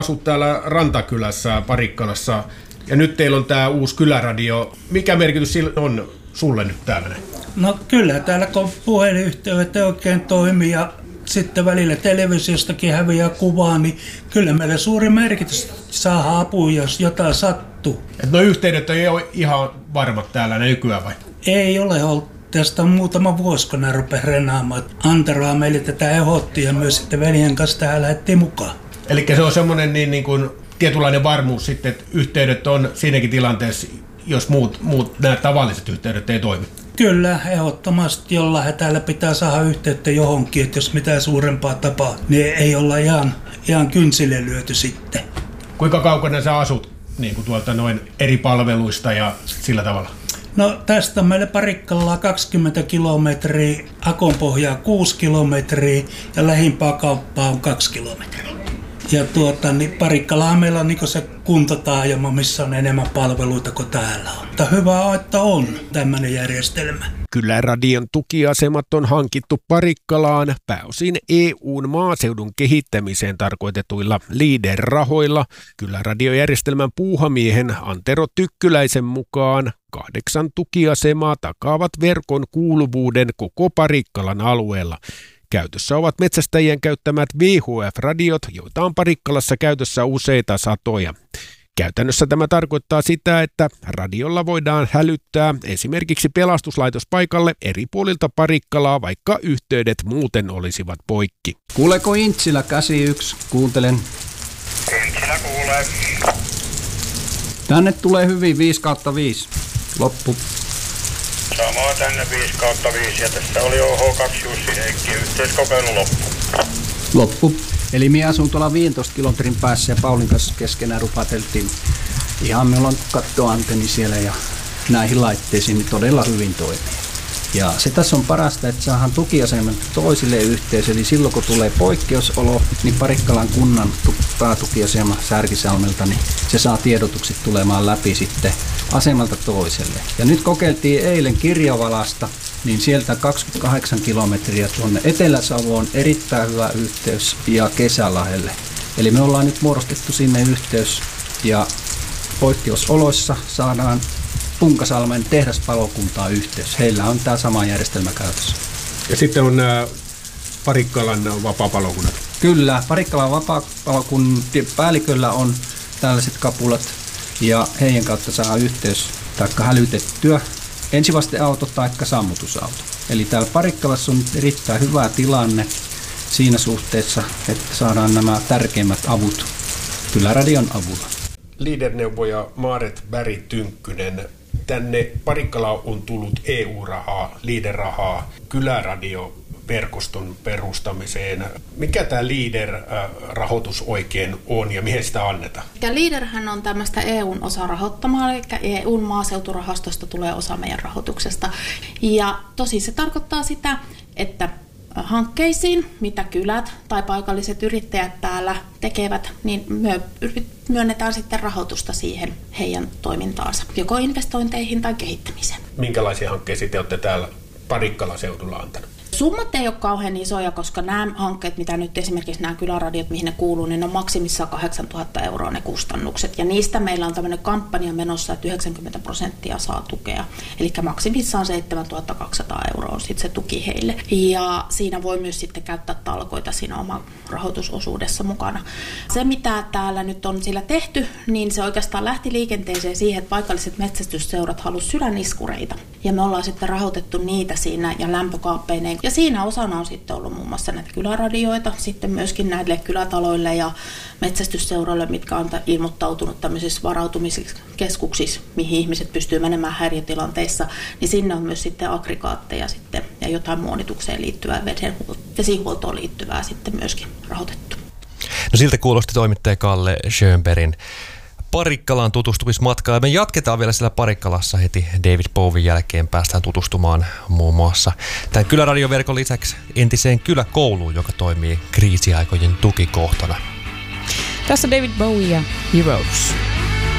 Asut täällä Rantakylässä Parikkalassa ja nyt teillä on tämä uusi kyläradio. Mikä merkitys sillä on sulle nyt täällä? No kyllä, täällä kun puhelinyhteydet oikein toimii ja sitten välillä televisiostakin häviää kuvaa, niin kyllä meillä suuri merkitys saa apua, jos jotain sattuu. Et no yhteydet ei ole ihan varmat täällä nykyään vai? Ei ole ollut. Tästä on muutama vuosi, kun nämä rupesi renaamaan. Antaraa meille tätä ehotti ja myös sitten veljen kanssa tähän lähdettiin mukaan. Eli se on semmoinen niin kuin tietynlainen varmuus sitten, että yhteydet on siinäkin tilanteessa, jos muut nämä tavalliset yhteydet ei toimi. Kyllä, ehdottomasti jollain täällä pitää saada yhteyttä johonkin, että jos mitään suurempaa tapaa, niin ei olla ihan kynsille lyöty sitten. Kuinka kaukana sä asut niin kuin tuolta noin eri palveluista ja sillä tavalla? No tästä on meille Parikkalaa 20 kilometriä, Akonpohjaa 6 kilometriä ja lähimpää kauppaa on 2 kilometriä. Ja niin Parikkalaa meillä on niin se kuntotaajama, missä on enemmän palveluita kuin täällä on. Mutta hyvä, että on tämmöinen järjestelmä. Kyläradion tukiasemat on hankittu Parikkalaan pääosin EU:n maaseudun kehittämiseen tarkoitetuilla LEADER-rahoilla. Kyläradiojärjestelmän puuhamiehen Antero Tykkyläisen mukaan 8 tukiasemaa takaavat verkon kuuluvuuden koko Parikkalan alueella. Käytössä ovat metsästäjien käyttämät VHF-radiot, joita on Parikkalassa käytössä useita satoja. Käytännössä tämä tarkoittaa sitä, että radiolla voidaan hälyttää esimerkiksi pelastuslaitospaikalle eri puolilta Parikkalaa, vaikka yhteydet muuten olisivat poikki. Kuuleeko Intsilä 81? Kuuntelen. Intsilä kuulee. Tänne tulee hyvin 5/5. Loppu. Samaa tänne 5/5 ja tässä oli OH2 Jussi Heikki, yhteiskokeilu loppu. Loppu. Eli minä asun tuolla 15 kilometrin päässä ja Paulin kanssa keskenään rupateltiin. Ihan meillä on kattoantenni siellä ja näihin laitteisiin niin todella hyvin toimii. Ja se tässä on parasta, että saadaan tukiaseman toisille yhteys. Eli silloin kun tulee poikkeusolo, niin Parikkalan kunnan päätukiasema Särkisalmelta, niin se saa tiedotukset tulemaan läpi sitten asemalta toiselle. Ja nyt kokeiltiin eilen Kirjavalasta, niin sieltä 28 kilometriä tuonne Etelä-Savoon erittäin hyvä yhteys ja Kesälahdelle. Eli me ollaan nyt muodostettu sinne yhteys ja poikkeusoloissa saadaan Punkasalmen tehdaspalokuntaa yhteys. Heillä on tämä sama järjestelmä käytössä. Ja sitten on nämä Parikkalan vapaapalokunnat. Kyllä, Parikkalan vapaapalokunnan päälliköllä on tällaiset kapulat ja heidän kautta saa yhteys tai hälytettyä ensivasteauto tai sammutusauto. Eli täällä Parikkalassa on erittäin hyvä tilanne siinä suhteessa, että saadaan nämä tärkeimmät avut Kyläradion avulla. LEADER-neuvoja Maaret Berg-Tynkkynen. Tänne Parikkalaan on tullut EU-rahaa, LEADER-rahaa, kyläradioverkoston perustamiseen. Mikä tämä LEADER-rahoitus oikein on ja mihin sitä annetaan? LEADERhän on tämmöistä EUn osarahoittamaa, eli EUn maaseuturahastosta tulee osa meidän rahoituksesta. Ja tosi se tarkoittaa sitä, että hankkeisiin, mitä kylät tai paikalliset yrittäjät täällä tekevät, niin myönnetään sitten rahoitusta siihen heidän toimintaansa, joko investointeihin tai kehittämiseen. Minkälaisia hankkeita te olette täällä Parikkalan seudulla antanut? Summat ei ole kauhean isoja, koska nämä hankkeet, mitä nyt esimerkiksi nämä kyläradiot, mihin ne kuuluu, niin ne on maksimissaan 8 000 € ne kustannukset. Ja niistä meillä on tämmöinen kampanja menossa, että 90% saa tukea. Eli maksimissaan 7 200 € on sitten se tuki heille. Ja siinä voi myös sitten käyttää talkoita siinä oman rahoitusosuudessa mukana. Se, mitä täällä nyt on sillä tehty, niin se oikeastaan lähti liikenteeseen siihen, että paikalliset metsästysseurat halusivat sydäniskureita. Ja me ollaan sitten rahoitettu niitä siinä ja lämpökaappeineen. Ja siinä osana on sitten ollut muun muassa näitä kyläradioita, sitten myöskin näille kylätaloille ja metsästysseuroille, mitkä on ilmoittautunut tämmöisissä varautumiskeskuksissa, mihin ihmiset pystyy menemään häiriötilanteissa, niin sinne on myös sitten aggregaatteja sitten ja jotain muonitukseen liittyvää, vesihuoltoon liittyvää sitten myöskin rahoitettu. No siltä kuulosti toimittaja Kalle Schönbergin Parikkalaan tutustumismatkaa. Me jatketaan vielä siellä Parikkalassa heti David Bowien jälkeen. Päästään tutustumaan muun muassa tämän kyläradioverkon lisäksi entiseen kyläkouluun, joka toimii kriisiaikojen tukikohtana. Tässä David Bowie ja Heroes.